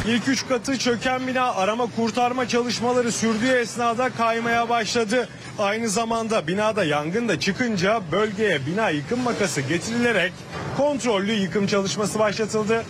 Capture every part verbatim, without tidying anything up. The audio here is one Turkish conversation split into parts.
İlk üç katı çöken bina arama kurtarma çalışmaları sürdüğü esnada kaymaya başladı. Aynı zamanda binada yangın da çıkınca bölgeye bina yıkım makası getirilerek kontrollü yıkım çalışması başlatıldı.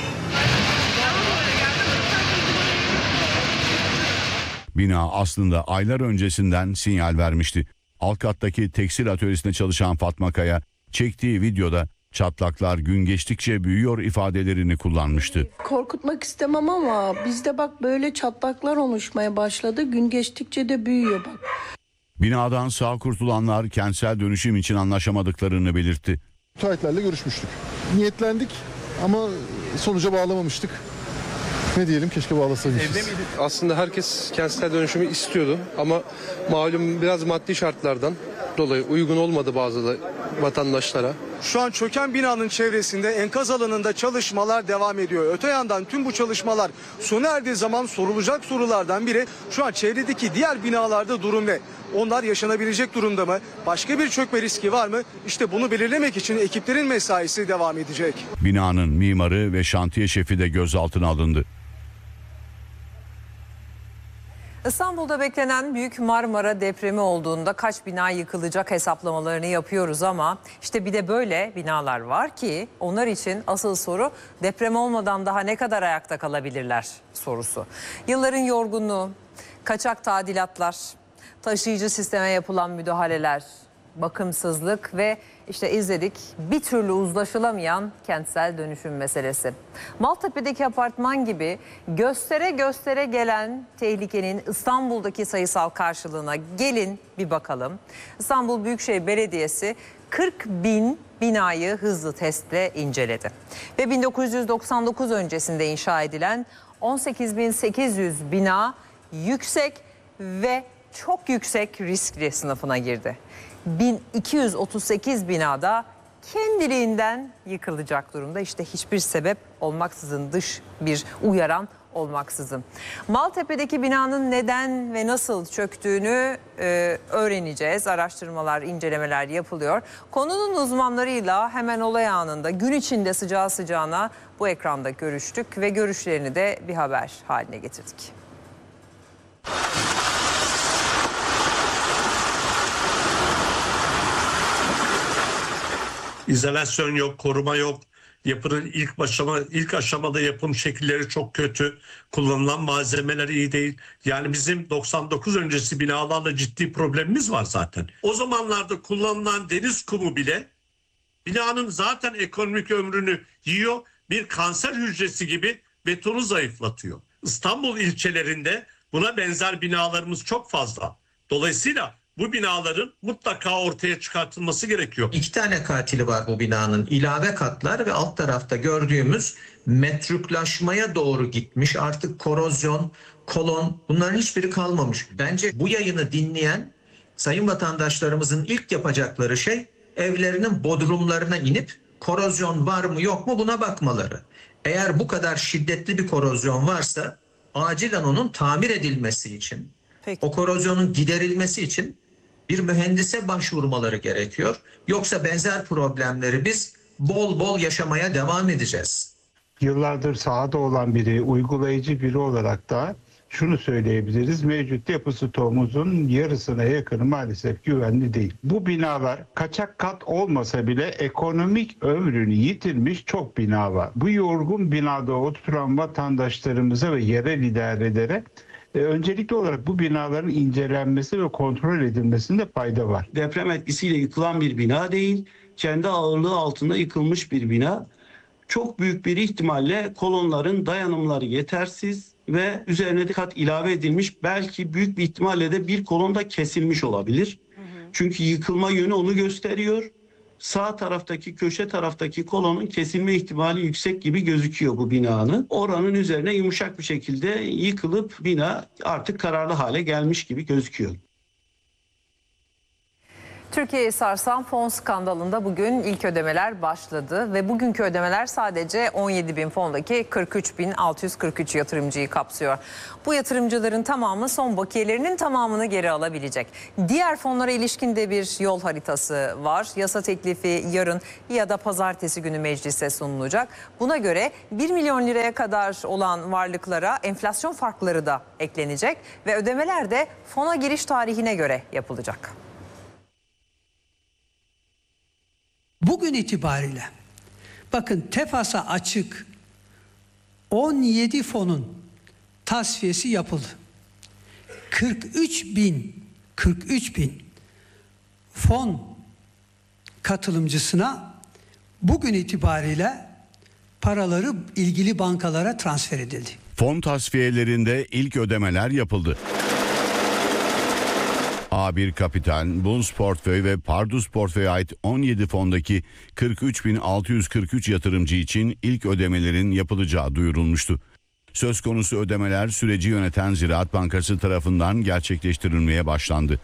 Bina aslında aylar öncesinden sinyal vermişti. Alt kattaki tekstil atölyesinde çalışan Fatma Kaya çektiği videoda çatlaklar gün geçtikçe büyüyor ifadelerini kullanmıştı. Korkutmak istemem ama bizde bak böyle çatlaklar oluşmaya başladı. Gün geçtikçe de büyüyor bak. Binadan sağ kurtulanlar kentsel dönüşüm için anlaşamadıklarını belirtti. Müteahhitlerle görüşmüştük. Niyetlendik ama sonuca bağlamamıştık. Ne diyelim, keşke bağlasaymışız. Aslında herkes kentsel dönüşümü istiyordu ama malum biraz maddi şartlardan dolayı uygun olmadı bazı vatandaşlara. Şu an çöken binanın çevresinde enkaz alanında çalışmalar devam ediyor. Öte yandan tüm bu çalışmalar sona erdiği zaman sorulacak sorulardan biri şu an çevredeki diğer binalarda durum ne? Onlar yaşanabilecek durumda mı? Başka bir çökme riski var mı? İşte bunu belirlemek için ekiplerin mesaisi devam edecek. Binanın mimarı ve şantiye şefi de gözaltına alındı. İstanbul'da beklenen Büyük Marmara depremi olduğunda kaç bina yıkılacak hesaplamalarını yapıyoruz ama işte bir de böyle binalar var ki onlar için asıl soru deprem olmadan daha ne kadar ayakta kalabilirler sorusu. Yılların yorgunluğu, kaçak tadilatlar, taşıyıcı sisteme yapılan müdahaleler, bakımsızlık ve işte izledik bir türlü uzlaşılamayan kentsel dönüşüm meselesi. Maltepe'deki apartman gibi göstere göstere gelen tehlikenin İstanbul'daki sayısal karşılığına gelin bir bakalım. İstanbul Büyükşehir Belediyesi kırk bin binayı hızlı testle inceledi. Ve bin dokuz yüz doksan dokuz öncesinde inşa edilen on sekiz bin sekiz yüz bina yüksek ve çok yüksek riskli sınıfına girdi. bin iki yüz otuz sekiz binada kendiliğinden yıkılacak durumda. İşte hiçbir sebep olmaksızın, dış bir uyaran olmaksızın. Maltepe'deki binanın neden ve nasıl çöktüğünü e, öğreneceğiz. Araştırmalar, incelemeler yapılıyor. Konunun uzmanlarıyla hemen olay anında gün içinde sıcağı sıcağına bu ekranda görüştük ve görüşlerini de bir haber haline getirdik. İzolasyon yok, koruma yok. Yapının ilk aşama, ilk aşamada yapım şekilleri çok kötü. Kullanılan malzemeler iyi değil. Yani bizim doksan dokuz öncesi binalarla ciddi problemimiz var zaten. O zamanlarda kullanılan deniz kumu bile binanın zaten ekonomik ömrünü yiyor. Bir kanser hücresi gibi betonu zayıflatıyor. İstanbul ilçelerinde buna benzer binalarımız çok fazla. Dolayısıyla bu binaların mutlaka ortaya çıkartılması gerekiyor. İki tane katili var bu binanın. İlave katlar ve alt tarafta gördüğümüz metruklaşmaya doğru gitmiş. Artık korozyon, kolon, bunların hiçbiri kalmamış. Bence bu yayını dinleyen sayın vatandaşlarımızın ilk yapacakları şey evlerinin bodrumlarına inip korozyon var mı yok mu buna bakmaları. Eğer bu kadar şiddetli bir korozyon varsa acilen onun tamir edilmesi için, Peki. o korozyonun giderilmesi için bir mühendise başvurmaları gerekiyor. Yoksa benzer problemleri biz bol bol yaşamaya devam edeceğiz. Yıllardır sahada olan biri, uygulayıcı biri olarak da şunu söyleyebiliriz. Mevcut yapı stoğumuzun yarısına yakını maalesef güvenli değil. Bu binalar kaçak kat olmasa bile ekonomik ömrünü yitirmiş çok bina var. Bu yorgun binada oturan vatandaşlarımıza ve yerel idarelere e, öncelikli olarak bu binaların incelenmesi ve kontrol edilmesinde fayda var. Deprem etkisiyle yıkılan bir bina değil, kendi ağırlığı altında yıkılmış bir bina. Çok büyük bir ihtimalle kolonların dayanımları yetersiz ve üzerine de kat ilave edilmiş. Belki büyük bir ihtimalle de bir kolon da kesilmiş olabilir. Hı hı. Çünkü yıkılma yönü onu gösteriyor. Sağ taraftaki, köşe taraftaki kolonun kesilme ihtimali yüksek gibi gözüküyor bu binanın. Oranın üzerine yumuşak bir şekilde yıkılıp bina artık kararlı hale gelmiş gibi gözüküyor. Türkiye'yi sarsan fon skandalında bugün ilk ödemeler başladı ve bugünkü ödemeler sadece on yedi bin fondaki kırk üç bin altı yüz kırk üç yatırımcıyı kapsıyor. Bu yatırımcıların tamamı son bakiyelerinin tamamını geri alabilecek. Diğer fonlara ilişkin de bir yol haritası var. Yasa teklifi yarın ya da pazartesi günü meclise sunulacak. Buna göre bir milyon liraya kadar olan varlıklara enflasyon farkları da eklenecek ve ödemeler de fona giriş tarihine göre yapılacak. Bugün itibariyle bakın TEFAS'a açık on yedi fonun tasfiyesi yapıldı. kırk üç bin kırk üç bin fon katılımcısına bugün itibariyle paraları ilgili bankalara transfer edildi. Fon tasfiyelerinde ilk ödemeler yapıldı. A bir Kapital, Bunz Portföy ve Pardus Portföy'e ait on yedi fondaki kırk üç bin altı yüz kırk üç yatırımcı için ilk ödemelerin yapılacağı duyurulmuştu. Söz konusu ödemeler süreci yöneten Ziraat Bankası tarafından gerçekleştirilmeye başlandı.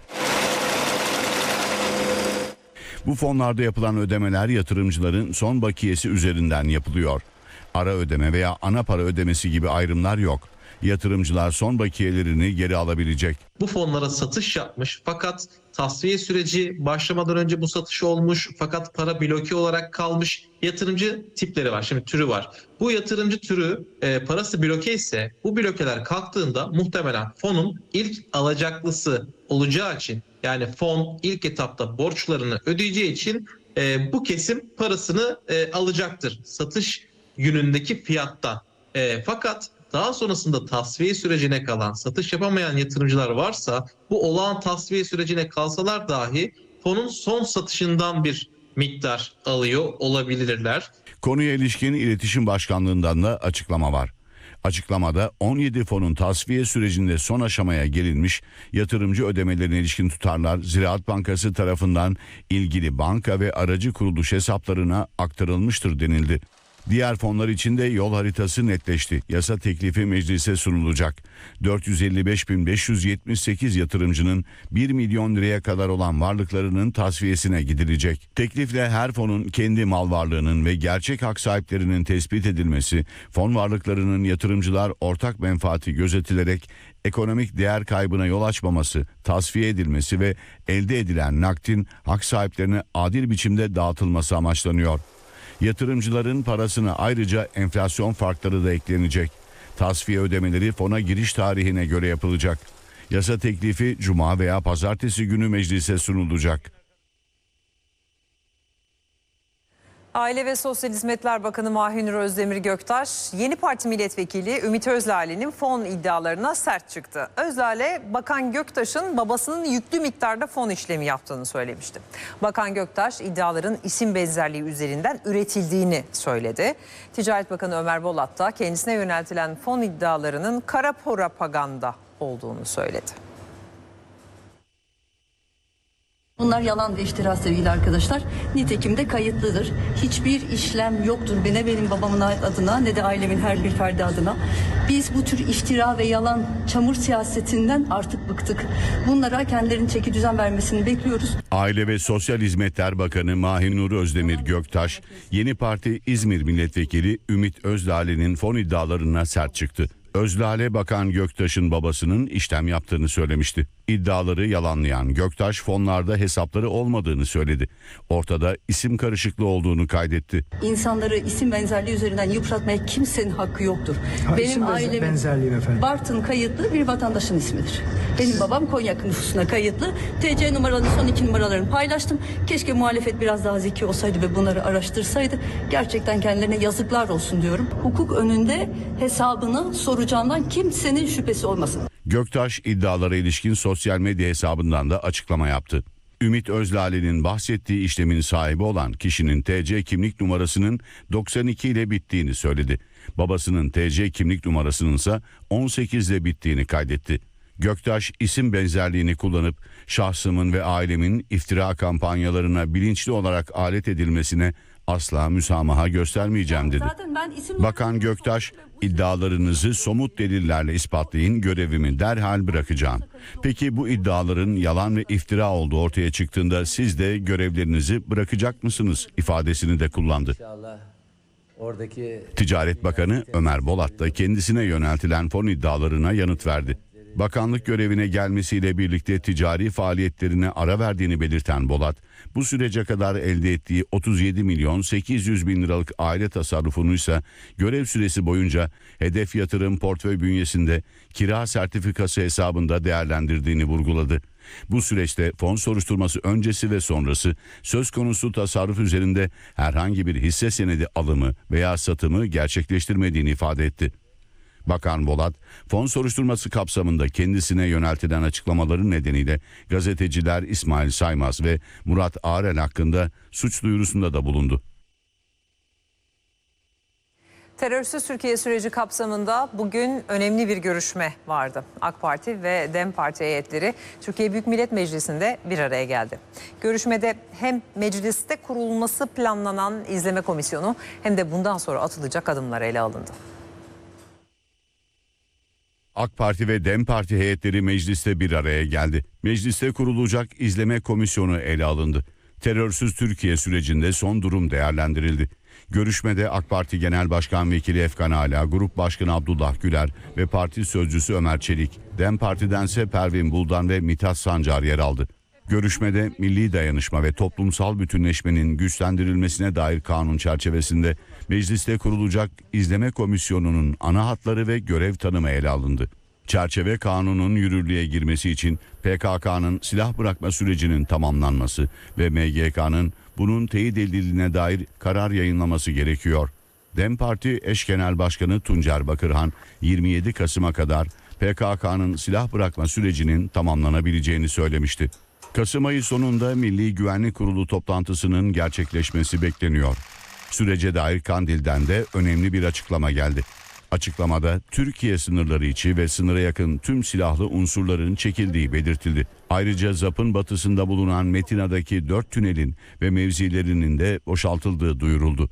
Bu fonlarda yapılan ödemeler yatırımcıların son bakiyesi üzerinden yapılıyor. Ara ödeme veya ana para ödemesi gibi ayrımlar yok. Yatırımcılar son bakiyelerini geri alabilecek. Bu fonlara satış yapmış fakat tasfiye süreci başlamadan önce bu satış olmuş fakat para bloke olarak kalmış yatırımcı tipleri var. Şimdi türü var. Bu yatırımcı türü e, parası bloke ise bu blokeler kalktığında muhtemelen fonun ilk alacaklısı olacağı için, yani fon ilk etapta borçlarını ödeyeceği için e, bu kesim parasını e, alacaktır satış günündeki fiyattan. E, fakat daha sonrasında tasfiye sürecine kalan, satış yapamayan yatırımcılar varsa bu olağan tasfiye sürecine kalsalar dahi fonun son satışından bir miktar alıyor olabilirler. Konuya ilişkin İletişim Başkanlığı'ndan da açıklama var. Açıklamada on yedi fonun tasfiye sürecinde son aşamaya gelinmiş, yatırımcı ödemelerine ilişkin tutarlar Ziraat Bankası tarafından ilgili banka ve aracı kuruluş hesaplarına aktarılmıştır denildi. Diğer fonlar için de yol haritası netleşti. Yasa teklifi meclise sunulacak. dört yüz elli beş bin beş yüz yetmiş sekiz yatırımcının bir milyon liraya kadar olan varlıklarının tasfiyesine gidilecek. Teklifle her fonun kendi mal varlığının ve gerçek hak sahiplerinin tespit edilmesi, fon varlıklarının yatırımcılar ortak menfaati gözetilerek ekonomik değer kaybına yol açmaması, tasfiye edilmesi ve elde edilen nakdin hak sahiplerine adil biçimde dağıtılması amaçlanıyor. Yatırımcıların parasına ayrıca enflasyon farkları da eklenecek. Tasfiye ödemeleri fona giriş tarihine göre yapılacak. Yasa teklifi Cuma veya Pazartesi günü meclise sunulacak. Aile ve Sosyal Hizmetler Bakanı Mahinur Özdemir Göktaş, yeni parti milletvekili Ümit Özdağ'ın fon iddialarına sert çıktı. Özdağ, Bakan Göktaş'ın babasının yüklü miktarda fon işlemi yaptığını söylemişti. Bakan Göktaş, iddiaların isim benzerliği üzerinden üretildiğini söyledi. Ticaret Bakanı Ömer Bolat da kendisine yöneltilen fon iddialarının kara propaganda olduğunu söyledi. Bunlar yalan ve iftira sevgili arkadaşlar. Nitekim de kayıtlıdır. Hiçbir işlem yoktur ne benim babamın adına ne de ailemin her bir ferdi adına. Biz bu tür iftira ve yalan çamur siyasetinden artık bıktık. Bunlara kendilerinin çeki düzen vermesini bekliyoruz. Aile ve Sosyal Hizmetler Bakanı Mahinur Özdemir Göktaş, yeni parti İzmir Milletvekili Ümit Özdağ'ın fon iddialarına sert çıktı. Özdağ, Bakan Göktaş'ın babasının işlem yaptığını söylemişti. İddiaları yalanlayan Göktaş fonlarda hesapları olmadığını söyledi. Ortada isim karışıklığı olduğunu kaydetti. İnsanları isim benzerliği üzerinden yıpratmaya kimsenin hakkı yoktur. Ha, Benim ailemin Bartın kayıtlı bir vatandaşın ismidir. Benim babam Konya nüfusuna kayıtlı. T C numaralarının son iki numaralarını paylaştım. Keşke muhalefet biraz daha zeki olsaydı ve bunları araştırsaydı. Gerçekten kendilerine yazıklar olsun diyorum. Hukuk önünde hesabını soracağından kimsenin şüphesi olmasın. Göktaş iddialara ilişkin sosyal medya hesabından da açıklama yaptı. Ümit Özdağ'ın bahsettiği işlemin sahibi olan kişinin T C kimlik numarasının doksan iki ile bittiğini söyledi. Babasının T C kimlik numarasının ise on sekiz ile bittiğini kaydetti. Göktaş isim benzerliğini kullanıp şahsımın ve ailemin iftira kampanyalarına bilinçli olarak alet edilmesine Asla müsamaha göstermeyeceğim dedi. Zaten ben isim Bakan Göktaş, iddialarınızı somut delillerle ispatlayın, görevimi derhal bırakacağım. Peki bu iddiaların yalan ve iftira olduğu ortaya çıktığında siz de görevlerinizi bırakacak mısınız ifadesini de kullandı. Oradaki Ticaret Bakanı Ömer Bolat da kendisine yöneltilen fon iddialarına yanıt verdi. Bakanlık görevine gelmesiyle birlikte ticari faaliyetlerine ara verdiğini belirten Bolat, bu sürece kadar elde ettiği otuz yedi milyon sekiz yüz bin liralık aile tasarrufunu ise görev süresi boyunca hedef yatırım portföy bünyesinde kira sertifikası hesabında değerlendirdiğini vurguladı. Bu süreçte fon soruşturması öncesi ve sonrası söz konusu tasarruf üzerinde herhangi bir hisse senedi alımı veya satımı gerçekleştirmediğini ifade etti. Bakan Bolat, fon soruşturması kapsamında kendisine yöneltilen açıklamaları nedeniyle gazeteciler İsmail Saymaz ve Murat Ağrel hakkında suç duyurusunda da bulundu. Terörsüz Türkiye süreci kapsamında bugün önemli bir görüşme vardı. AK Parti ve DEM Parti heyetleri Türkiye Büyük Millet Meclisi'nde bir araya geldi. Görüşmede hem mecliste kurulması planlanan izleme komisyonu hem de bundan sonra atılacak adımlar ele alındı. AK Parti ve DEM Parti heyetleri mecliste bir araya geldi. Mecliste kurulacak izleme komisyonu ele alındı. Terörsüz Türkiye sürecinde son durum değerlendirildi. Görüşmede AK Parti Genel Başkan Vekili Efkan Ala, Grup Başkanı Abdullah Güler ve Parti Sözcüsü Ömer Çelik, DEM Parti'dense Pervin Buldan ve Mithat Sancar yer aldı. Görüşmede milli dayanışma ve toplumsal bütünleşmenin güçlendirilmesine dair kanun çerçevesinde mecliste kurulacak izleme komisyonunun ana hatları ve görev tanımı ele alındı. Çerçeve kanunun yürürlüğe girmesi için P K K'nın silah bırakma sürecinin tamamlanması ve M G K'nın bunun teyit edildiğine dair karar yayınlaması gerekiyor. DEM Parti eş genel başkanı Tuncer Bakırhan, yirmi yedi Kasım'a kadar P K K'nın silah bırakma sürecinin tamamlanabileceğini söylemişti. Kasım ayı sonunda Milli Güvenlik Kurulu toplantısının gerçekleşmesi bekleniyor. Sürece dair Kandil'den de önemli bir açıklama geldi. Açıklamada Türkiye sınırları içi ve sınıra yakın tüm silahlı unsurların çekildiği belirtildi. Ayrıca Z A P'ın batısında bulunan Metina'daki dört tünelin ve mevzilerinin de boşaltıldığı duyuruldu.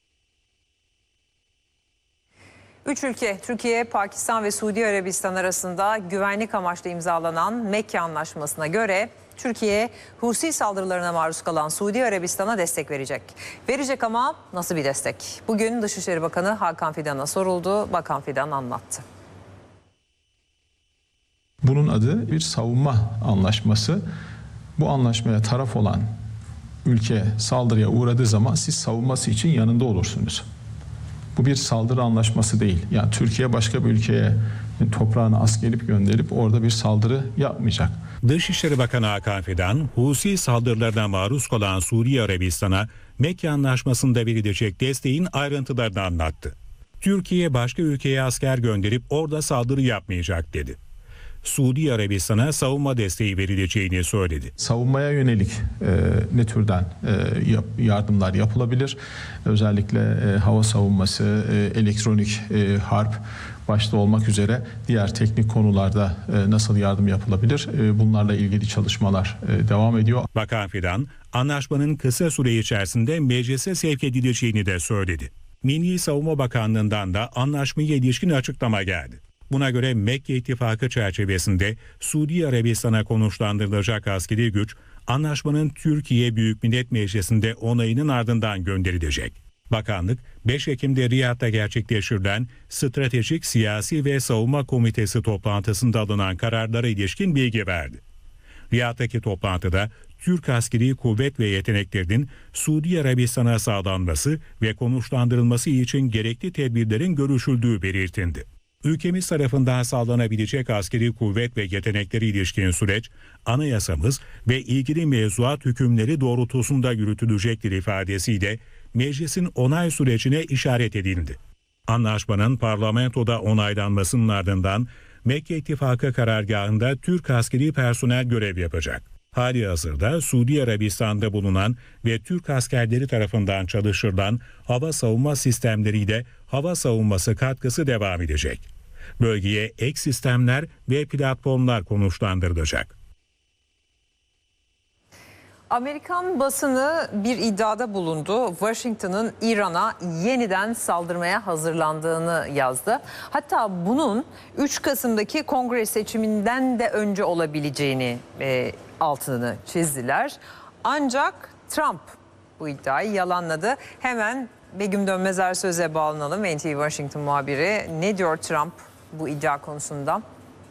Üç ülke, Türkiye, Pakistan ve Suudi Arabistan arasında güvenlik amaçlı imzalanan Mekke Anlaşması'na göre Türkiye, Husi saldırılarına maruz kalan Suudi Arabistan'a destek verecek. Verecek ama nasıl bir destek? Bugün Dışişleri Bakanı Hakan Fidan'a soruldu. Bakan Fidan anlattı. Bunun adı bir savunma anlaşması. Bu anlaşmaya taraf olan ülke saldırıya uğradığı zaman siz savunması için yanında olursunuz. Bu bir saldırı anlaşması değil. Yani Türkiye başka bir ülkeye toprağını askerip gönderip orada bir saldırı yapmayacak. Dışişleri Bakanı Hakan Fidan, Husi saldırılarına maruz kalan Suudi Arabistan'a Mekke Anlaşması'nda verilecek desteğin ayrıntılarını anlattı. Türkiye başka ülkeye asker gönderip orada saldırı yapmayacak dedi. Suudi Arabistan'a savunma desteği verileceğini söyledi. Savunmaya yönelik e, ne türden e, yap, yardımlar yapılabilir? Özellikle e, hava savunması, e, elektronik e, harp başta olmak üzere diğer teknik konularda e, nasıl yardım yapılabilir? E, bunlarla ilgili çalışmalar e, devam ediyor. Bakan Fidan, anlaşmanın kısa süre içerisinde meclise sevk edileceğini de söyledi. Milli Savunma Bakanlığı'ndan da anlaşmaya ilişkin açıklama geldi. Buna göre Mekke İttifakı çerçevesinde Suudi Arabistan'a konuşlandırılacak askeri güç, anlaşmanın Türkiye Büyük Millet Meclisi'nde onayının ardından gönderilecek. Bakanlık, beş Ekim'de Riyad'da gerçekleştirilen Stratejik Siyasi ve Savunma Komitesi toplantısında alınan kararlara ilişkin bilgi verdi. Riyad'daki toplantıda Türk askeri kuvvet ve yeteneklerinin Suudi Arabistan'a sağlanması ve konuşlandırılması için gerekli tedbirlerin görüşüldüğü belirtildi. Ülkemiz tarafından sağlanabilecek askeri kuvvet ve yetenekleri ilişkin süreç, anayasamız ve ilgili mevzuat hükümleri doğrultusunda yürütülecektir ifadesiyle meclisin onay sürecine işaret edildi. Anlaşmanın parlamentoda onaylanmasının ardından Mekke İttifakı karargahında Türk askeri personel görev yapacak. Halihazırda Suudi Arabistan'da bulunan ve Türk askerleri tarafından çalıştırılan hava savunma sistemleriyle hava savunması katkısı devam edecek. Bölgeye ek sistemler ve platformlar konuşlandırılacak. Amerikan basını bir iddiada bulundu. Washington'ın İran'a yeniden saldırmaya hazırlandığını yazdı. Hatta bunun üç Kasım'daki kongre seçiminden de önce olabileceğini e, altını çizdiler. Ancak Trump bu iddiayı yalanladı. Hemen Begüm Dönmezer söze bağlanalım. N T V Washington muhabiri. Ne diyor Trump bu iddia konusunda?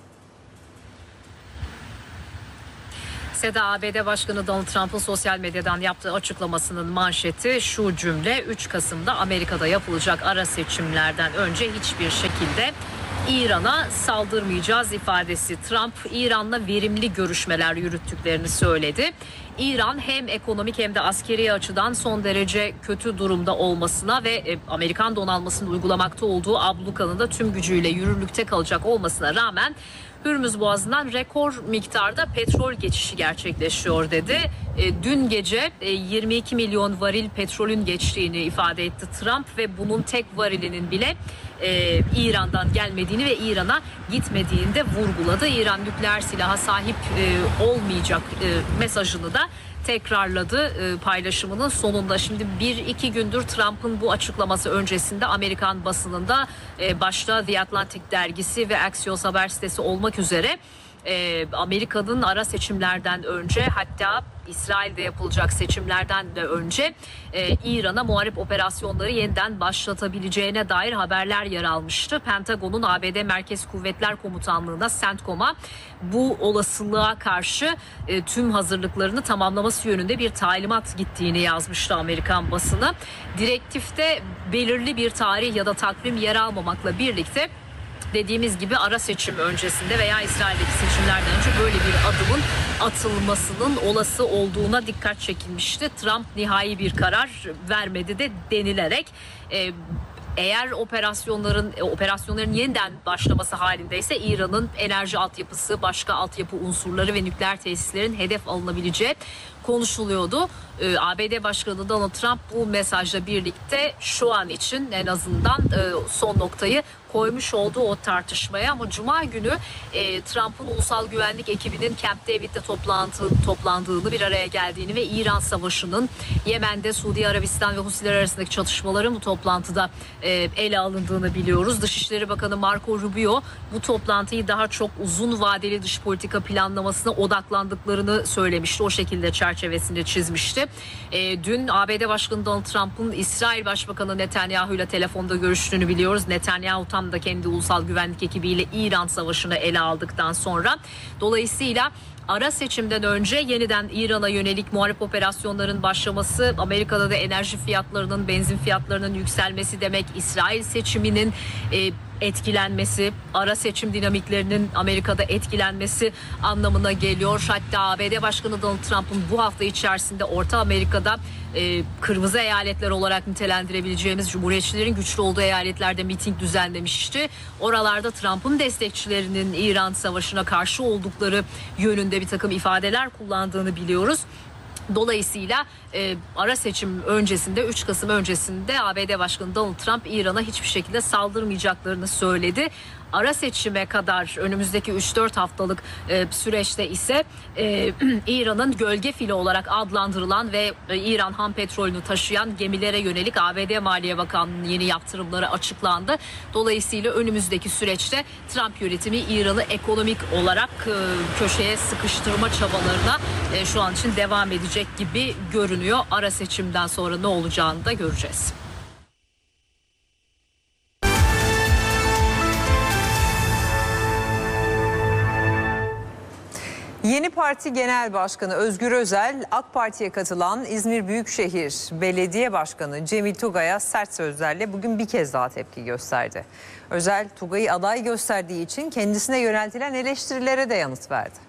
Seda, A B D Başkanı Donald Trump'ın sosyal medyadan yaptığı açıklamasının manşeti şu cümle: üç Kasım'da Amerika'da yapılacak ara seçimlerden önce hiçbir şekilde İran'a saldırmayacağız ifadesi. Trump, İran'la verimli görüşmeler yürüttüklerini söyledi. İran hem ekonomik hem de askeri açıdan son derece kötü durumda olmasına ve Amerikan donanmasının uygulamakta olduğu ablukanın da tüm gücüyle yürürlükte kalacak olmasına rağmen Hürmüz Boğazı'ndan rekor miktarda petrol geçişi gerçekleşiyor dedi. E, dün gece e, yirmi iki milyon varil petrolün geçtiğini ifade etti Trump ve bunun tek varilinin bile e, İran'dan gelmediğini ve İran'a gitmediğini de vurguladı. İran nükleer silaha sahip e, olmayacak e, mesajını da tekrarladı e, paylaşımının sonunda. Şimdi bir iki gündür Trump'ın bu açıklaması öncesinde Amerikan basınında e, başta The Atlantic dergisi ve Axios haber sitesi olmak üzere e, Amerika'nın ara seçimlerden önce, hatta İsrail'de yapılacak seçimlerden de önce e, İran'a muharip operasyonları yeniden başlatabileceğine dair haberler yer almıştı. Pentagon'un A B D Merkez Kuvvetler Komutanlığı'na, CENTCOM'a bu olasılığa karşı e, tüm hazırlıklarını tamamlaması yönünde bir talimat gittiğini yazmıştı Amerikan basını. Direktifte belirli bir tarih ya da takvim yer almamakla birlikte dediğimiz gibi ara seçim öncesinde veya İsrail'deki seçimlerden önce böyle bir adımın atılmasının olası olduğuna dikkat çekilmişti. Trump nihai bir karar vermedi de denilerek e, eğer operasyonların operasyonların yeniden başlaması halindeyse İran'ın enerji altyapısı, başka altyapı unsurları ve nükleer tesislerin hedef alınabileceği konuşuluyordu. Ee, A B D Başkanı Donald Trump bu mesajla birlikte şu an için en azından e, son noktayı koymuş olduğu o tartışmaya. Ama Cuma günü e, Trump'ın ulusal güvenlik ekibinin Camp David'de toplantı, toplandığını, bir araya geldiğini ve İran Savaşı'nın Yemen'de Suudi Arabistan ve Husiler arasındaki çatışmaların bu toplantıda e, ele alındığını biliyoruz. Dışişleri Bakanı Marco Rubio bu toplantıyı daha çok uzun vadeli dış politika planlamasına odaklandıklarını söylemişti. O şekilde çerçevesinde çizmişti. E, dün A B D Başkanı Donald Trump'ın İsrail Başbakanı Netanyahu ile telefonda görüştüğünü biliyoruz. Netanyahu tam da kendi ulusal güvenlik ekibiyle İran Savaşı'nı ele aldıktan sonra. Dolayısıyla ara seçimden önce yeniden İran'a yönelik muharip operasyonların başlaması, Amerika'da da enerji fiyatlarının, benzin fiyatlarının yükselmesi demek, İsrail seçiminin e, etkilenmesi, ara seçim dinamiklerinin Amerika'da etkilenmesi anlamına geliyor. Hatta A B D Başkanı Donald Trump'ın bu hafta içerisinde Orta Amerika'da e, kırmızı eyaletler olarak nitelendirebileceğimiz Cumhuriyetçilerin güçlü olduğu eyaletlerde miting düzenlemişti. Oralarda Trump'ın destekçilerinin İran Savaşı'na karşı oldukları yönünde bir takım ifadeler kullandığını biliyoruz. Dolayısıyla e, ara seçim öncesinde, üç Kasım öncesinde A B D Başkanı Donald Trump İran'a hiçbir şekilde saldırmayacaklarını söyledi. Ara seçime kadar önümüzdeki üç dört haftalık e, süreçte ise e, İran'ın gölge fili olarak adlandırılan ve e, İran ham petrolünü taşıyan gemilere yönelik A B D Maliye Bakanlığı'nın yeni yaptırımları açıklandı. Dolayısıyla önümüzdeki süreçte Trump yönetimi İran'ı ekonomik olarak e, köşeye sıkıştırma çabalarına e, şu an için devam edecek gibi görünüyor. Ara seçimden sonra ne olacağını da göreceğiz. Yeni Parti Genel Başkanı Özgür Özel, AK Parti'ye katılan İzmir Büyükşehir Belediye Başkanı Cemil Tugay'a sert sözlerle bugün bir kez daha tepki gösterdi. Özel, Tugay'ı aday gösterdiği için kendisine yöneltilen eleştirilere de yanıt verdi.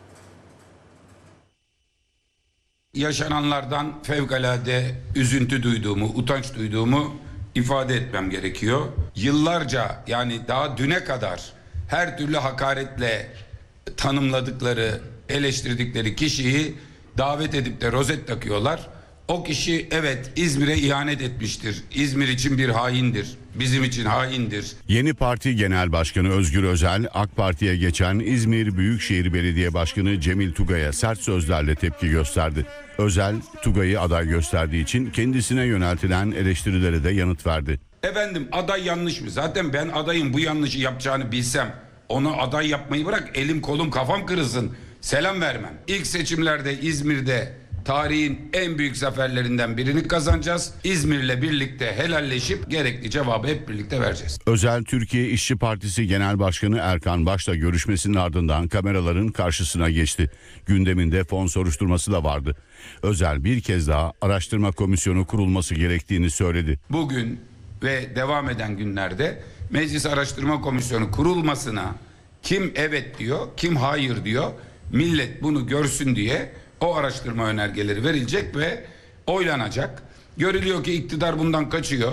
Yaşananlardan fevkalade üzüntü duyduğumu, utanç duyduğumu ifade etmem gerekiyor. Yıllarca, yani daha düne kadar her türlü hakaretle tanımladıkları, eleştirdikleri kişiyi davet edip de rozet takıyorlar. O kişi evet İzmir'e ihanet etmiştir. İzmir için bir haindir. Bizim için haindir. Yeni Parti Genel Başkanı Özgür Özel, AK Parti'ye geçen İzmir Büyükşehir Belediye Başkanı Cemil Tugay'a sert sözlerle tepki gösterdi. Özel, Tugay'ı aday gösterdiği için kendisine yöneltilen eleştirilere de yanıt verdi. Efendim aday yanlış mı? Zaten ben adayın bu yanlışı yapacağını bilsem onu aday yapmayı bırak, elim kolum kafam kırılsın. Selam vermem. İlk seçimlerde İzmir'de tarihin en büyük zaferlerinden birini kazanacağız. İzmir'le birlikte helalleşip gerekli cevabı hep birlikte vereceğiz. Özel, Türkiye İşçi Partisi Genel Başkanı Erkan Baş'la görüşmesinin ardından kameraların karşısına geçti. Gündeminde fon soruşturması da vardı. Özel bir kez daha araştırma komisyonu kurulması gerektiğini söyledi. Bugün ve devam eden günlerde Meclis Araştırma Komisyonu kurulmasına kim evet diyor, kim hayır diyor. Millet bunu görsün diye o araştırma önergeleri verilecek ve oylanacak. Görülüyor ki iktidar bundan kaçıyor.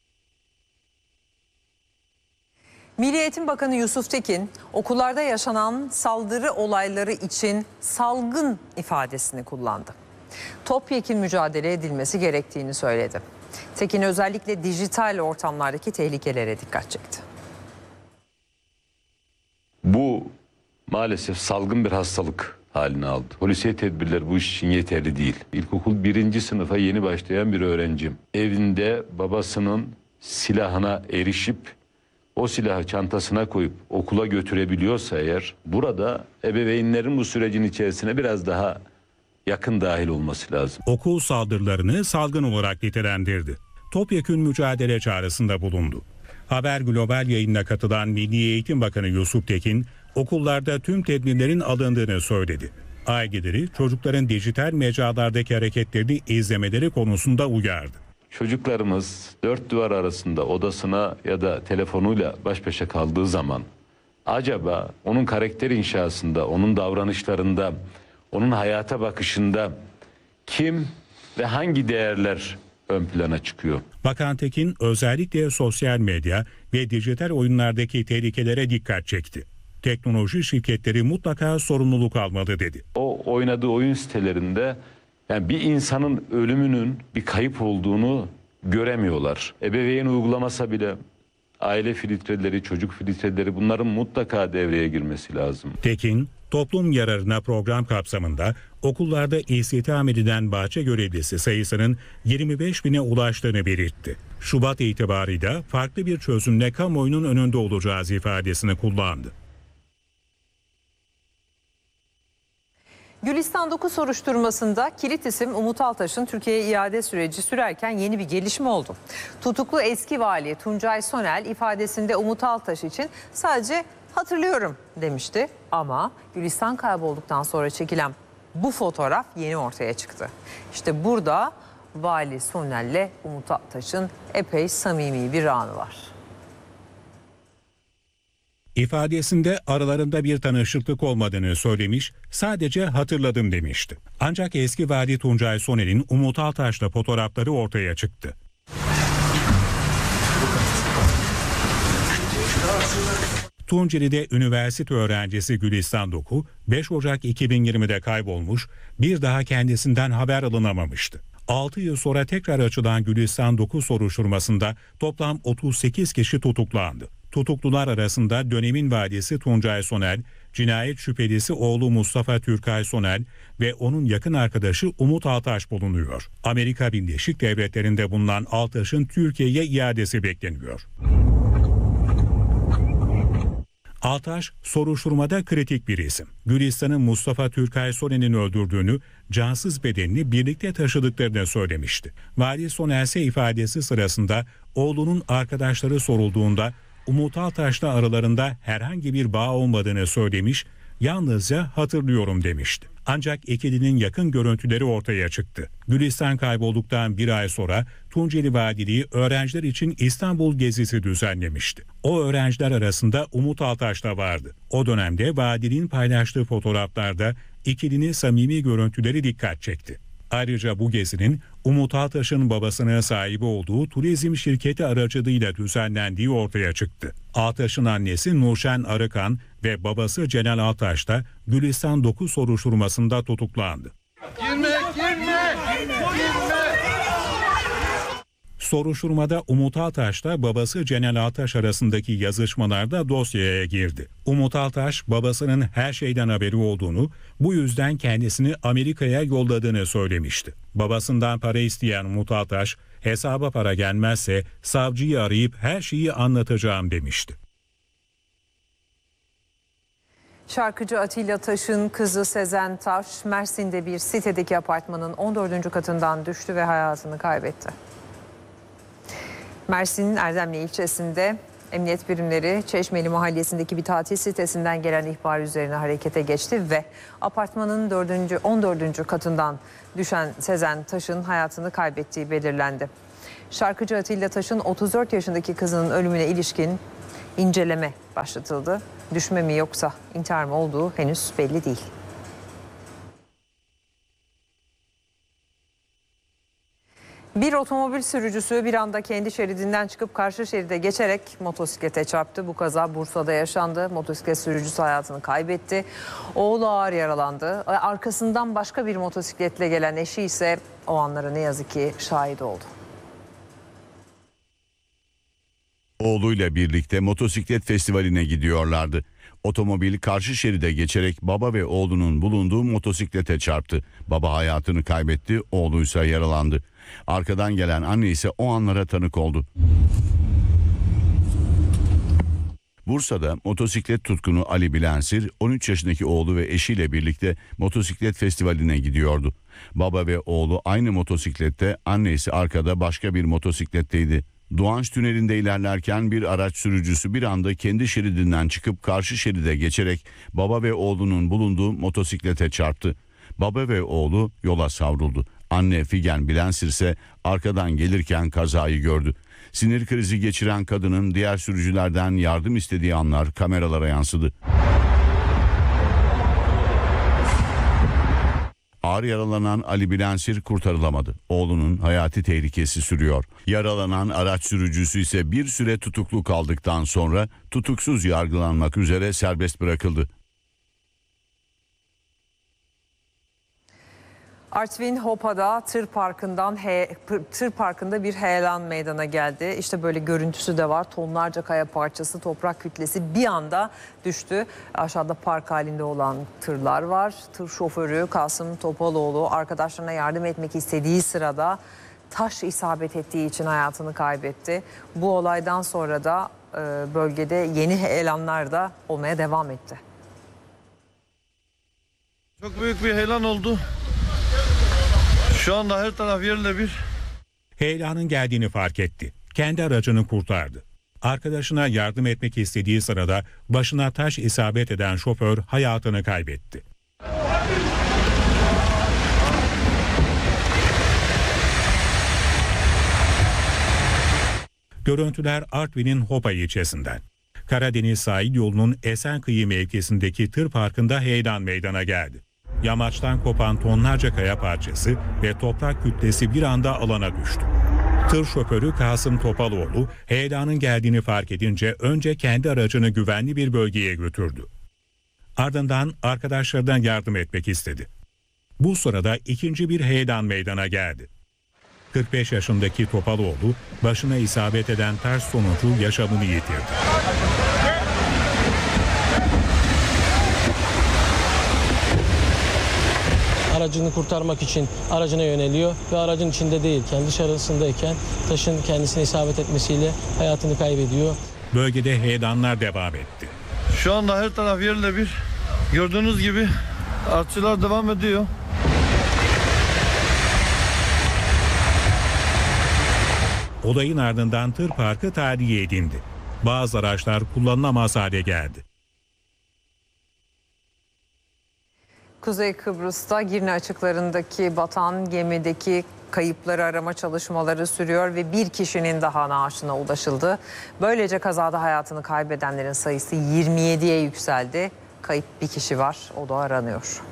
Milli Eğitim Bakanı Yusuf Tekin, okullarda yaşanan saldırı olayları için salgın ifadesini kullandı. Topyekün mücadele edilmesi gerektiğini söyledi. Tekin özellikle dijital ortamlardaki tehlikelere dikkat çekti. Bu maalesef salgın bir hastalık haline aldı. Polisiye tedbirler bu iş için yeterli değil. İlkokul birinci sınıfa yeni başlayan bir öğrencim evinde babasının silahına erişip o silahı çantasına koyup okula götürebiliyorsa eğer, burada ebeveynlerin bu sürecin içerisine biraz daha yakın dahil olması lazım. Okul saldırılarını salgın olarak nitelendirdi. Topyekün mücadele çağrısında bulundu. Haber Global yayınına katılan Milli Eğitim Bakanı Yusuf Tekin, okullarda tüm tedbirlerin alındığını söyledi. Aileleri çocukların dijital mecralardaki hareketlerini izlemeleri konusunda uyardı. Çocuklarımız dört duvar arasında odasına ya da telefonuyla baş başa kaldığı zaman acaba onun karakter inşasında, onun davranışlarında, onun hayata bakışında kim ve hangi değerler ön plana çıkıyor? Bakan Tekin özellikle sosyal medya ve dijital oyunlardaki tehlikelere dikkat çekti. Teknoloji şirketleri mutlaka sorumluluk almalı dedi. O oynadığı oyun sitelerinde yani bir insanın ölümünün bir kayıp olduğunu göremiyorlar. Ebeveyn uygulamasa bile aile filtreleri, çocuk filtreleri, bunların mutlaka devreye girmesi lazım. Tekin, toplum yararına program kapsamında okullarda istihdam edilen bahçe görevlisi sayısının yirmi beş bine ulaştığını belirtti. Şubat itibarıyla farklı bir çözümle kamuoyunun önünde olacağız ifadesini kullandı. Gülistan dokuz soruşturmasında kilit isim Umut Altaş'ın Türkiye'ye iade süreci sürerken yeni bir gelişme oldu. Tutuklu eski vali Tuncay Sonel ifadesinde Umut Altaş için sadece hatırlıyorum demişti. Ama Gülistan kaybolduktan sonra çekilen bu fotoğraf yeni ortaya çıktı. İşte burada vali Sonel'le Umut Altaş'ın epey samimi bir anı var. İfadesinde aralarında bir tanışıklık olmadığını söylemiş, sadece hatırladım demişti. Ancak eski vali Tuncay Sonel'in Umut Altaş'la fotoğrafları ortaya çıktı. Tunceli'de üniversite öğrencisi Gülistan Doku beş Ocak iki bin yirmide kaybolmuş, bir daha kendisinden haber alınamamıştı. altı yıl sonra tekrar açılan Gülistan Doku soruşturmasında toplam otuz sekiz kişi tutuklandı. Tutuklular arasında dönemin valisi Tuncay Sonel, cinayet şüphelisi oğlu Mustafa Türkay Sonel ve onun yakın arkadaşı Umut Altaş bulunuyor. Amerika Birleşik Devletleri'nde bulunan Altaş'ın Türkiye'ye iadesi bekleniyor. Altaş soruşturmada kritik bir isim. Gülistan'ın Mustafa Türkay Sonel'in öldürdüğünü, cansız bedenini birlikte taşıdıklarını söylemişti. Vali Sonel ise ifadesi sırasında oğlunun arkadaşları sorulduğunda Umut Altaş'la aralarında herhangi bir bağ olmadığını söylemiş, yalnızca hatırlıyorum demişti. Ancak ikilinin yakın görüntüleri ortaya çıktı. Gülistan kaybolduktan bir ay sonra Tunceli Valiliği öğrenciler için İstanbul gezisi düzenlemişti. O öğrenciler arasında Umut Altaş da vardı. O dönemde valiliğin paylaştığı fotoğraflarda ikilinin samimi görüntüleri dikkat çekti. Ayrıca bu gezinin Umut Altaş'ın babasının sahibi olduğu turizm şirketi aracılığıyla düzenlendiği ortaya çıktı. Altaş'ın annesi Nurşen Arıkan ve babası Celal Altaş da Gülistan dokuz soruşturmasında tutuklandı. Girme, girme, girme. Soruşturmada Umut Altaş'la babası Cenel Altaş arasındaki yazışmalarda dosyaya girdi. Umut Altaş babasının her şeyden haberi olduğunu, bu yüzden kendisini Amerika'ya yolladığını söylemişti. Babasından para isteyen Umut Altaş, hesaba para gelmezse savcıyı arayıp her şeyi anlatacağım demişti. Şarkıcı Atilla Taş'ın kızı Sezen Taş, Mersin'de bir sitedeki apartmanın on dördüncü katından düştü ve hayatını kaybetti. Mersin'in Erdemli ilçesinde emniyet birimleri Çeşmeli mahallesindeki bir tatil sitesinden gelen ihbar üzerine harekete geçti ve apartmanın dördüncü on dördüncü katından düşen Sezen Taş'ın hayatını kaybettiği belirlendi. Şarkıcı Atilla Taş'ın otuz dört yaşındaki kızının ölümüne ilişkin inceleme başlatıldı. Düşme mi yoksa intihar mı olduğu henüz belli değil. Bir otomobil sürücüsü bir anda kendi şeridinden çıkıp karşı şeride geçerek motosiklete çarptı. Bu kaza Bursa'da yaşandı. Motosiklet sürücüsü hayatını kaybetti. Oğlu ağır yaralandı. Arkasından başka bir motosikletle gelen eşi ise o anlara ne yazık ki şahit oldu. Oğluyla birlikte motosiklet festivaline gidiyorlardı. Otomobil karşı şeride geçerek baba ve oğlunun bulunduğu motosiklete çarptı. Baba hayatını kaybetti, oğlu ise yaralandı. Arkadan gelen anne ise o anlara tanık oldu. Bursa'da motosiklet tutkunu Ali Bilensir on üç yaşındaki oğlu ve eşiyle birlikte motosiklet festivaline gidiyordu. Baba ve oğlu aynı motosiklette, anne ise arkada başka bir motosikletteydi. Doğanç Tüneli'nde ilerlerken bir araç sürücüsü bir anda kendi şeridinden çıkıp karşı şeride geçerek baba ve oğlunun bulunduğu motosiklete çarptı. Baba ve oğlu yola savruldu. Anne Figen Bilensir ise arkadan gelirken kazayı gördü. Sinir krizi geçiren kadının diğer sürücülerden yardım istediği anlar kameralara yansıdı. Ağır yaralanan Ali Bilensir kurtarılamadı. Oğlunun hayati tehlikesi sürüyor. Yaralanan araç sürücüsü ise bir süre tutuklu kaldıktan sonra tutuksuz yargılanmak üzere serbest bırakıldı. Artvin Hopa'da tır parkından he, tır parkında bir heyelan meydana geldi. İşte böyle görüntüsü de var. Tonlarca kaya parçası, toprak kütlesi bir anda düştü. Aşağıda park halinde olan tırlar var. Tır şoförü Kasım Topaloğlu arkadaşlarına yardım etmek istediği sırada taş isabet ettiği için hayatını kaybetti. Bu olaydan sonra da e, bölgede yeni heyelanlar da olmaya devam etti. Çok büyük bir heyelan oldu. Şu anda her taraf yerle bir. Heyelanın geldiğini fark etti. Kendi aracını kurtardı. Arkadaşına yardım etmek istediği sırada başına taş isabet eden şoför hayatını kaybetti. Görüntüler Artvin'in Hopa ilçesinden. Karadeniz sahil yolunun Esenkıyı mevkisindeki tır parkında heyelan meydana geldi. Yamaçtan kopan tonlarca kaya parçası ve toprak kütlesi bir anda alana düştü. Tır şoförü Kasım Topaloğlu heyelanın geldiğini fark edince önce kendi aracını güvenli bir bölgeye götürdü. Ardından arkadaşlarından yardım etmek istedi. Bu sırada ikinci bir heyelan meydana geldi. kırk beş yaşındaki Topaloğlu başına isabet eden ters sonucu yaşamını yitirdi. Aracını kurtarmak için aracına yöneliyor ve aracın içinde değilken dışarısındayken taşın kendisine isabet etmesiyle hayatını kaybediyor. Bölgede heyelanlar devam etti. Şu anda her taraf yerle bir. Gördüğünüz gibi artçılar devam ediyor. Olayın ardından tır parkı tahliye edildi. Bazı araçlar kullanılamaz hale geldi. Kuzey Kıbrıs'ta Girne açıklarındaki batan gemideki kayıpları arama çalışmaları sürüyor ve bir kişinin daha naaşına ulaşıldı. Böylece kazada hayatını kaybedenlerin sayısı yirmi yediye yükseldi. Kayıp bir kişi var, o da aranıyor.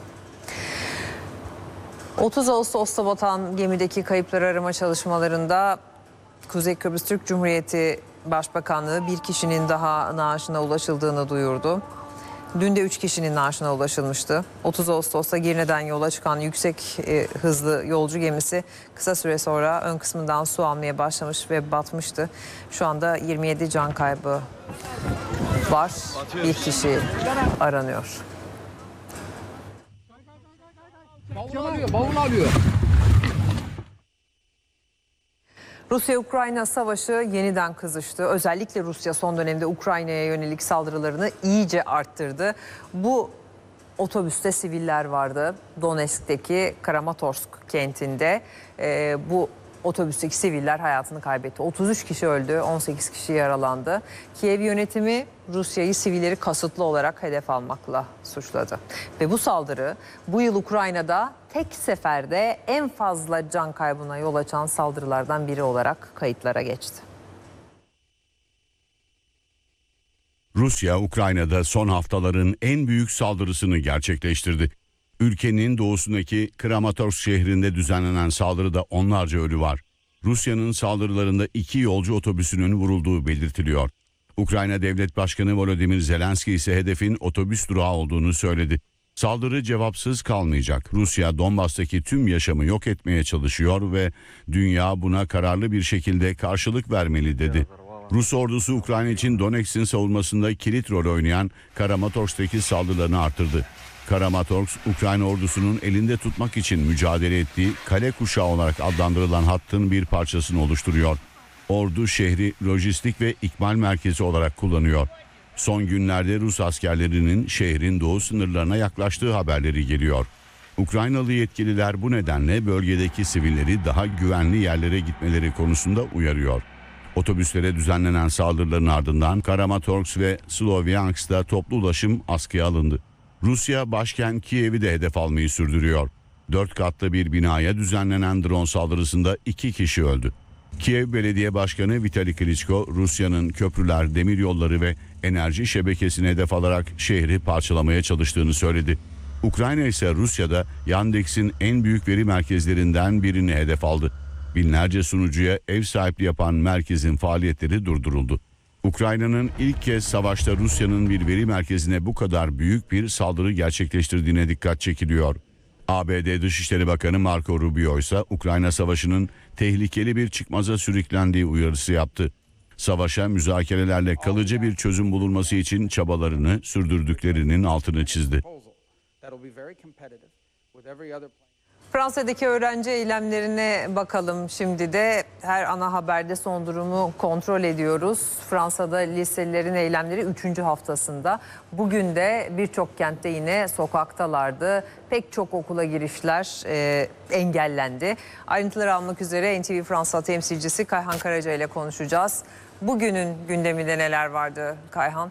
otuz Ağustos'ta batan gemideki kayıpları arama çalışmalarında Kuzey Kıbrıs Türk Cumhuriyeti Başbakanlığı bir kişinin daha naaşına ulaşıldığını duyurdu. Dün de üç kişinin naaşına ulaşılmıştı. otuz Ağustos'ta Girne'den yola çıkan yüksek e, hızlı yolcu gemisi kısa süre sonra ön kısmından su almaya başlamış ve batmıştı. Şu anda yirmi yedi can kaybı var. Bir kişi aranıyor. Bavul alıyor, bavul alıyor. Rusya-Ukrayna savaşı yeniden kızıştı. Özellikle Rusya son dönemde Ukrayna'ya yönelik saldırılarını iyice arttırdı. Bu otobüste siviller vardı. Donetsk'teki Kramatorsk kentinde e, bu otobüsteki siviller hayatını kaybetti. otuz üç kişi öldü, on sekiz kişi yaralandı. Kiev yönetimi Rusya'yı sivilleri kasıtlı olarak hedef almakla suçladı. Ve bu saldırı bu yıl Ukrayna'da tek seferde en fazla can kaybına yol açan saldırılardan biri olarak kayıtlara geçti. Rusya, Ukrayna'da son haftaların en büyük saldırısını gerçekleştirdi. Ülkenin doğusundaki Kramatorsk şehrinde düzenlenen saldırıda onlarca ölü var. Rusya'nın saldırılarında iki yolcu otobüsünün vurulduğu belirtiliyor. Ukrayna Devlet Başkanı Volodymyr Zelenski ise hedefin otobüs durağı olduğunu söyledi. Saldırı cevapsız kalmayacak. Rusya Donbas'taki tüm yaşamı yok etmeye çalışıyor ve dünya buna kararlı bir şekilde karşılık vermeli dedi. Rus ordusu Ukrayna için Donetsk'in savunmasında kilit rol oynayan Kramatorsk'taki saldırılarını artırdı. Kramatorsk, Ukrayna ordusunun elinde tutmak için mücadele ettiği kale kuşağı olarak adlandırılan hattın bir parçasını oluşturuyor. Ordu şehri lojistik ve ikmal merkezi olarak kullanıyor. Son günlerde Rus askerlerinin şehrin doğu sınırlarına yaklaştığı haberleri geliyor. Ukraynalı yetkililer bu nedenle bölgedeki sivilleri daha güvenli yerlere gitmeleri konusunda uyarıyor. Otobüslere düzenlenen saldırıların ardından Kramatorsk ve Slovyansk'ta toplu ulaşım askıya alındı. Rusya başkent Kiev'i de hedef almayı sürdürüyor. Dört katlı bir binaya düzenlenen drone saldırısında iki kişi öldü. Kiev Belediye Başkanı Vitali Klitschko, Rusya'nın köprüler, demiryolları ve enerji şebekesini hedef alarak şehri parçalamaya çalıştığını söyledi. Ukrayna ise Rusya'da Yandex'in en büyük veri merkezlerinden birini hedef aldı. Binlerce sunucuya ev sahipliği yapan merkezin faaliyetleri durduruldu. Ukrayna'nın ilk kez savaşta Rusya'nın bir veri merkezine bu kadar büyük bir saldırı gerçekleştirdiğine dikkat çekiliyor. A B D Dışişleri Bakanı Marco Rubio ise Ukrayna Savaşı'nın tehlikeli bir çıkmaza sürüklendiği uyarısı yaptı. Savaşa müzakerelerle kalıcı bir çözüm bulunması için çabalarını sürdürdüklerinin altını çizdi. Fransa'daki öğrenci eylemlerine bakalım şimdi de. Her ana haberde son durumu kontrol ediyoruz. Fransa'da liselilerin eylemleri üçüncü haftasında. Bugün de birçok kentte yine sokaktalardı. Pek çok okula girişler e, engellendi. Ayrıntıları almak üzere N T V Fransa temsilcisi Kayhan Karaca ile konuşacağız. Bugünün gündeminde neler vardı Kayhan?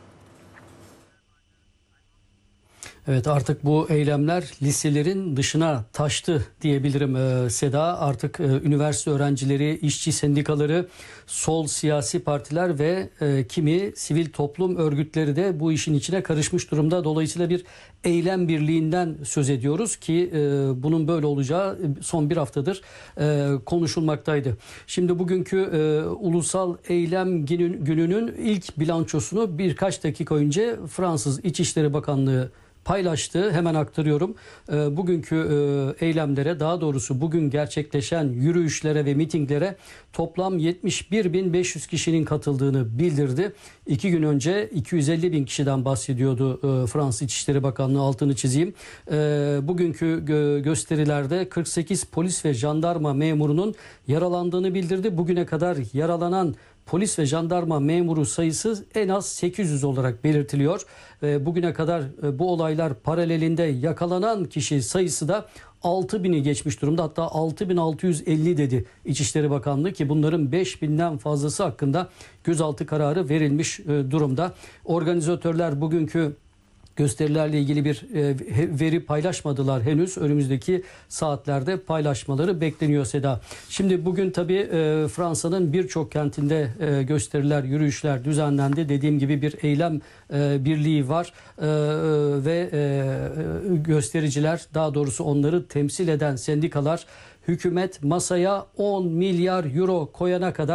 Evet, artık bu eylemler liselerin dışına taştı diyebilirim e, Seda. Artık e, üniversite öğrencileri, işçi sendikaları, sol siyasi partiler ve e, kimi sivil toplum örgütleri de bu işin içine karışmış durumda. Dolayısıyla bir eylem birliğinden söz ediyoruz ki e, bunun böyle olacağı son bir haftadır e, konuşulmaktaydı. Şimdi bugünkü e, ulusal eylem günün, gününün ilk bilançosunu birkaç dakika önce Fransız İçişleri Bakanlığı paylaştı. Hemen aktarıyorum. E, bugünkü e, eylemlere, daha doğrusu bugün gerçekleşen yürüyüşlere ve mitinglere toplam yetmiş bir bin beş yüz kişinin katıldığını bildirdi. İki gün önce iki yüz elli bin kişiden bahsediyordu e, Fransız İçişleri Bakanlığı, altını çizeyim. E, bugünkü gö- gösterilerde kırk sekiz polis ve jandarma memurunun yaralandığını bildirdi. Bugüne kadar yaralanan polis ve jandarma memuru sayısı en az sekiz yüz olarak belirtiliyor. Bugüne kadar bu olaylar paralelinde yakalanan kişi sayısı da altı bini geçmiş durumda. Hatta altı bin altı yüz elli dedi İçişleri Bakanlığı ki bunların beş binden fazlası hakkında gözaltı kararı verilmiş durumda. Organizatörler bugünkü gösterilerle ilgili bir e, veri paylaşmadılar henüz. Önümüzdeki saatlerde paylaşmaları bekleniyor Seda. Şimdi bugün tabii e, Fransa'nın birçok kentinde e, gösteriler, yürüyüşler düzenlendi. Dediğim gibi bir eylem e, birliği var e, ve e, göstericiler, daha doğrusu onları temsil eden sendikalar hükümet masaya on milyar euro koyana kadar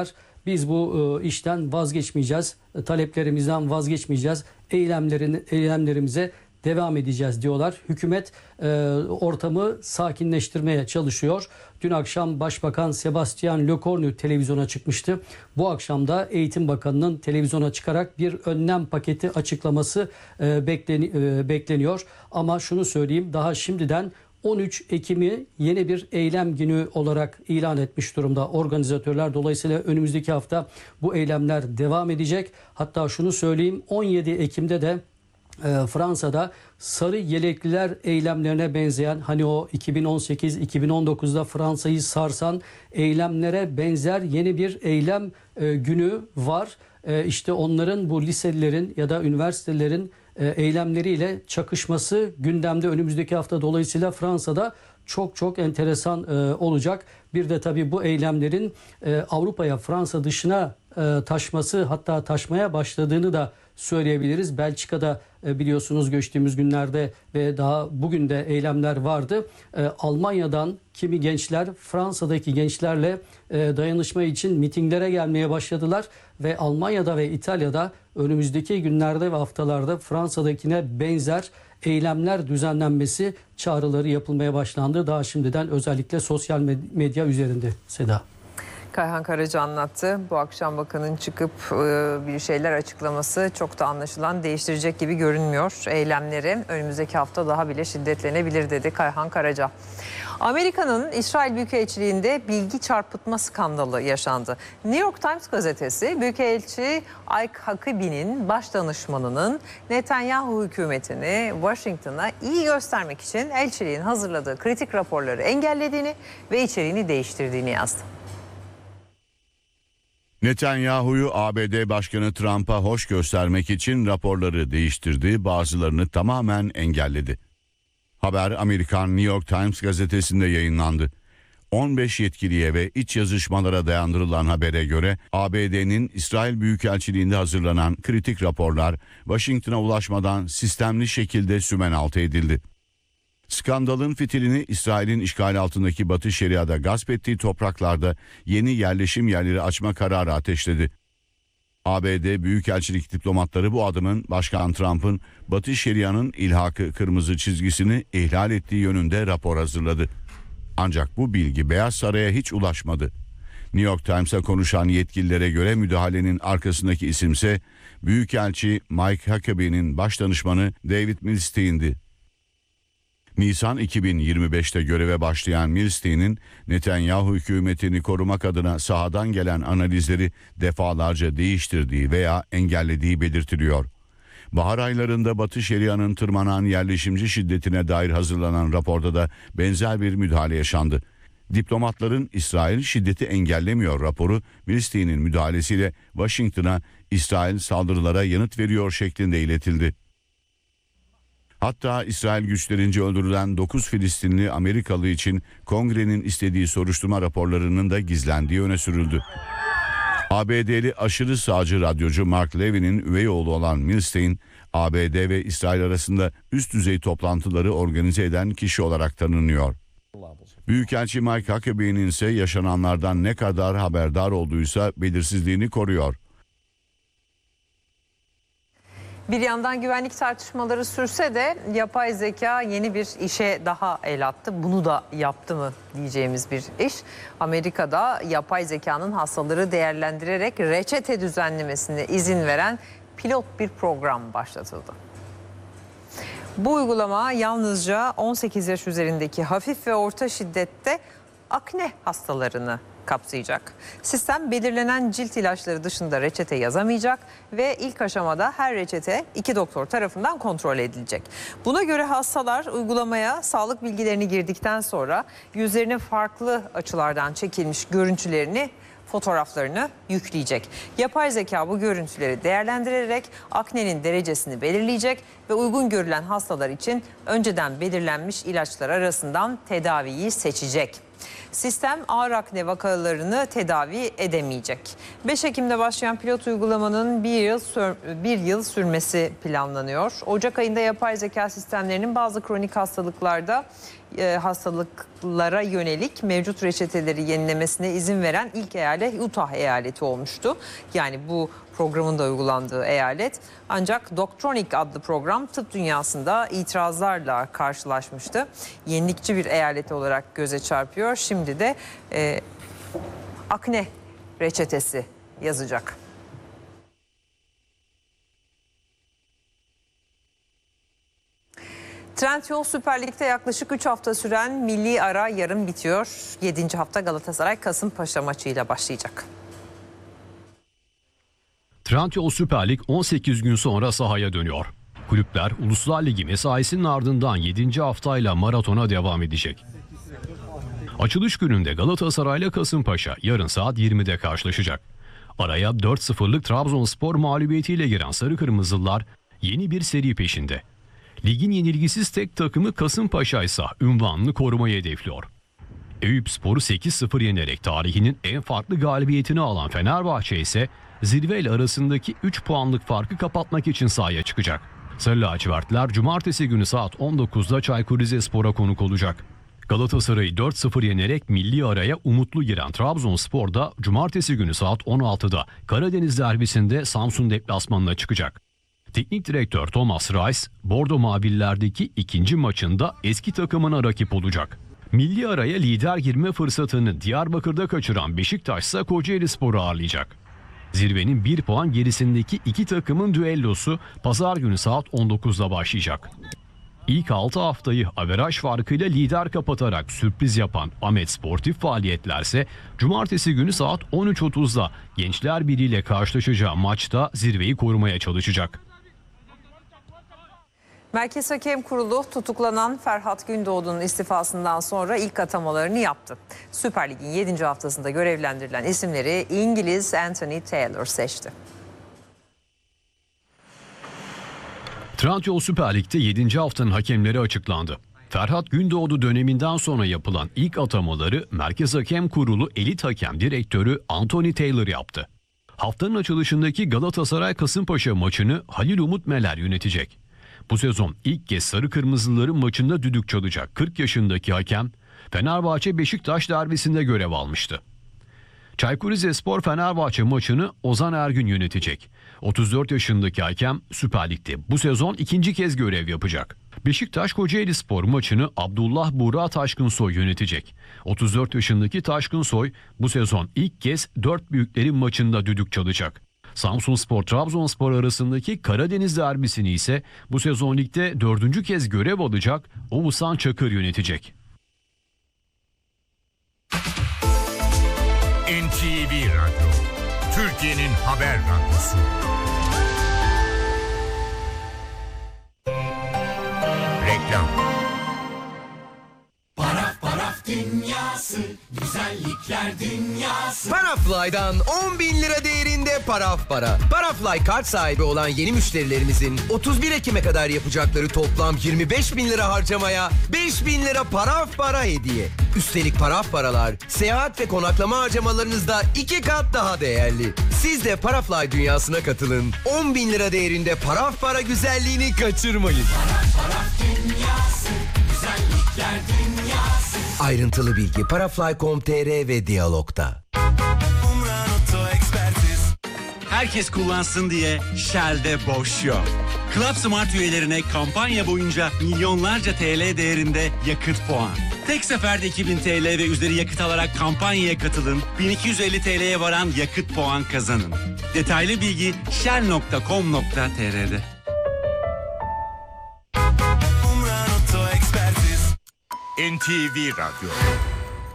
biz bu e, işten vazgeçmeyeceğiz, e, taleplerimizden vazgeçmeyeceğiz, eylemlerin, eylemlerimize devam edeceğiz diyorlar. Hükümet e, ortamı sakinleştirmeye çalışıyor. Dün akşam Başbakan Sebastian Lecornu televizyona çıkmıştı. Bu akşam da Eğitim Bakanı'nın televizyona çıkarak bir önlem paketi açıklaması e, bekleni, e, bekleniyor. Ama şunu söyleyeyim, daha şimdiden on üç Ekim'i yeni bir eylem günü olarak ilan etmiş durumda organizatörler. Dolayısıyla önümüzdeki hafta bu eylemler devam edecek. Hatta şunu söyleyeyim, on yedi Ekim'de de e, Fransa'da sarı yelekliler eylemlerine benzeyen, hani o iki bin on sekiz iki bin on dokuzda Fransa'yı sarsan eylemlere benzer yeni bir eylem e, günü var. E, işte onların, bu liselilerin ya da üniversitelerin e, eylemleriyle çakışması gündemde önümüzdeki hafta. Dolayısıyla Fransa'da çok çok enteresan e, olacak. Bir de tabii bu eylemlerin e, Avrupa'ya, Fransa dışına e, taşması, hatta taşmaya başladığını da söyleyebiliriz. Belçika'da e, biliyorsunuz geçtiğimiz günlerde ve daha bugün de eylemler vardı. E, Almanya'dan kimi gençler Fransa'daki gençlerle e, dayanışma için mitinglere gelmeye başladılar ve Almanya'da ve İtalya'da önümüzdeki günlerde ve haftalarda Fransa'dakine benzer eylemler düzenlenmesi çağrıları yapılmaya başlandı. Daha şimdiden özellikle sosyal medya üzerinde. Seda. Kayhan Karaca anlattı. Bu akşam bakanın çıkıp e, bir şeyler açıklaması çok da anlaşılan değiştirecek gibi görünmüyor. Eylemleri önümüzdeki hafta daha bile şiddetlenebilir dedi Kayhan Karaca. Amerika'nın İsrail Büyükelçiliği'nde bilgi çarpıtma skandalı yaşandı. New York Times gazetesi Büyükelçi Ike Huckabee'nin baş danışmanının Netanyahu hükümetini Washington'a iyi göstermek için elçiliğin hazırladığı kritik raporları engellediğini ve içeriğini değiştirdiğini yazdı. Netanyahu'yu A B D Başkanı Trump'a hoş göstermek için raporları değiştirdi, bazılarını tamamen engelledi. Haber Amerikan New York Times gazetesinde yayınlandı. on beş yetkiliye ve iç yazışmalara dayandırılan habere göre A B D'nin İsrail Büyükelçiliğinde hazırlanan kritik raporlar Washington'a ulaşmadan sistemli şekilde sümenaltı edildi. Skandalın fitilini İsrail'in işgal altındaki Batı Şeria'da gasp ettiği topraklarda yeni yerleşim yerleri açma kararı ateşledi. A B D Büyükelçilik diplomatları bu adımın Başkan Trump'ın Batı Şeria'nın ilhakı kırmızı çizgisini ihlal ettiği yönünde rapor hazırladı. Ancak bu bilgi Beyaz Saray'a hiç ulaşmadı. New York Times'a konuşan yetkililere göre müdahalenin arkasındaki isimse Büyükelçi Mike Huckabee'nin baş danışmanı David Milstein'di. Nisan iki bin yirmi beşte göreve başlayan Milstein'in Netanyahu hükümetini korumak adına sahadan gelen analizleri defalarca değiştirdiği veya engellediği belirtiliyor. Bahar aylarında Batı Şeria'nın tırmanan yerleşimci şiddetine dair hazırlanan raporda da benzer bir müdahale yaşandı. Diplomatların İsrail şiddeti engellemiyor raporu Milstein'in müdahalesiyle Washington'a İsrail saldırılara yanıt veriyor şeklinde iletildi. Hatta İsrail güçlerince öldürülen dokuz Filistinli Amerikalı için Kongre'nin istediği soruşturma raporlarının da gizlendiği öne sürüldü. A B D'li aşırı sağcı radyocu Mark Levin'in üvey oğlu olan Milstein, A B D ve İsrail arasında üst düzey toplantıları organize eden kişi olarak tanınıyor. Büyükelçi Mike Huckabee'nin ise yaşananlardan ne kadar haberdar olduysa belirsizliğini koruyor. Bir yandan güvenlik tartışmaları sürse de yapay zeka yeni bir işe daha el attı. Bunu da yaptı mı diyeceğimiz bir iş. Amerika'da yapay zekanın hastaları değerlendirerek reçete düzenlemesine izin veren pilot bir program başlatıldı. Bu uygulama yalnızca on sekiz yaş üzerindeki hafif ve orta şiddette akne hastalarını kapsayacak. Sistem belirlenen cilt ilaçları dışında reçete yazamayacak ve ilk aşamada her reçete iki doktor tarafından kontrol edilecek. Buna göre hastalar uygulamaya sağlık bilgilerini girdikten sonra yüzlerine farklı açılardan çekilmiş görüntülerini, fotoğraflarını yükleyecek. Yapay zeka bu görüntüleri değerlendirerek aknenin derecesini belirleyecek ve uygun görülen hastalar için önceden belirlenmiş ilaçlar arasından tedaviyi seçecek. Sistem ağır akne vakalarını tedavi edemeyecek. beş Ekim'de başlayan pilot uygulamanın bir yıl, sür, bir yıl sürmesi planlanıyor. Ocak ayında yapay zeka sistemlerinin bazı kronik hastalıklarda e, hastalıklara yönelik mevcut reçeteleri yenilemesine izin veren ilk eyalet Utah eyaleti olmuştu. Yani bu programın da uygulandığı eyalet. Ancak Doctronic adlı program tıp dünyasında itirazlarla karşılaşmıştı. Yenilikçi bir eyalet olarak göze çarpıyor. Şimdi de e, akne reçetesi yazacak. Trendyol Süper Lig'de yaklaşık üç hafta süren milli ara yarın bitiyor. yedinci hafta Galatasaray Kasımpaşa maçıyla başlayacak. Trendyol Süper Lig on sekiz gün sonra sahaya dönüyor. Kulüpler Uluslar Ligi mesaisinin ardından yedinci haftayla maratona devam edecek. Açılış gününde Galatasaray ile Kasımpaşa yarın saat yirmide karşılaşacak. Araya dört sıfırlık Trabzonspor mağlubiyetiyle giren Sarı Kırmızılılar yeni bir seri peşinde. Ligin yenilgisiz tek takımı Kasımpaşa ise unvanını korumayı hedefliyor. Eyüpspor'u sekiz sıfır yenerek tarihinin en farklı galibiyetini alan Fenerbahçe ise zirve ile arasındaki üç puanlık farkı kapatmak için sahaya çıkacak. Sarı lacivertler cumartesi günü saat on dokuzda Çaykur Rizespor'a konuk olacak. Galatasaray'ı dört sıfır yenerek milli araya umutlu giren Trabzonspor da cumartesi günü saat on altıda Karadeniz derbisinde Samsun deplasmanına çıkacak. Teknik direktör Thomas Reis, Bordo Mavillerdeki ikinci maçında eski takımına rakip olacak. Milli araya lider girme fırsatını Diyarbakır'da kaçıran Beşiktaş ise Kocaelispor'u ağırlayacak. Zirvenin bir puan gerisindeki iki takımın düellosu pazar günü saat on dokuzda başlayacak. İlk altı haftayı averaj farkıyla lider kapatarak sürpriz yapan Ahmet Sportif Faaliyetlerse cumartesi günü saat on üç otuzda Gençler Birliği ile karşılaşacağı maçta zirveyi korumaya çalışacak. Merkez Hakem Kurulu tutuklanan Ferhat Gündoğdu'nun istifasından sonra ilk atamalarını yaptı. Süper Lig'in yedinci haftasında görevlendirilen isimleri İngiliz Anthony Taylor seçti. Trendyol Süper Lig'de yedinci haftanın hakemleri açıklandı. Ferhat Gündoğdu döneminden sonra yapılan ilk atamaları Merkez Hakem Kurulu Elit Hakem Direktörü Anthony Taylor yaptı. Haftanın açılışındaki Galatasaray-Kasımpaşa maçını Halil Umut Meler yönetecek. Bu sezon ilk kez Sarı Kırmızıların maçında düdük çalacak kırk yaşındaki hakem Fenerbahçe-Beşiktaş derbisinde görev almıştı. Çaykur Rizespor Fenerbahçe maçını Ozan Ergün yönetecek. otuz dört yaşındaki hakem Süper Lig'de bu sezon ikinci kez görev yapacak. Beşiktaş Kocaelispor maçını Abdullah Buğra Taşkınsoy yönetecek. otuz dört yaşındaki Taşkınsoy bu sezon ilk kez dört büyüklerin maçında düdük çalacak. Samsunspor Trabzonspor arasındaki Karadeniz derbisini ise bu sezon ligde dördüncü kez görev alacak Oğuzhan Çakır yönetecek. N T V Radyo, Türkiye'nin haber radyosu. Reklam. Paraf paraf dünyası, güzellikler dünyası. Parafly'dan on bin lira değerinde paraf para. Parafly kart sahibi olan yeni müşterilerimizin otuz bir Ekim'e kadar yapacakları toplam yirmi beş bin lira harcamaya beş bin lira paraf para hediye. Üstelik paraf paralar seyahat ve konaklama harcamalarınızda iki kat daha değerli. Siz de Parafly dünyasına katılın. on bin lira değerinde paraf para güzelliğini kaçırmayın. Paraf paraf dünyası, güzellikler dünyası. Ayrıntılı bilgi parafly nokta com nokta tr ve Diyalog'da. Herkes kullansın diye Shell'de boş yok. Club Smart üyelerine kampanya boyunca milyonlarca T L değerinde yakıt puan. Tek seferde iki bin T L ve üzeri yakıt alarak kampanyaya katılın. bin iki yüz elli T L'ye varan yakıt puan kazanın. Detaylı bilgi shell nokta com nokta tr'de. N T V Radyo,